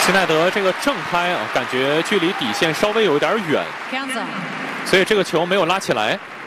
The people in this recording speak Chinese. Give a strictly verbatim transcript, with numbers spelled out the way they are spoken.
施耐德这个正拍啊，感觉距离底线稍微有一点远，所以这个球没有拉起来。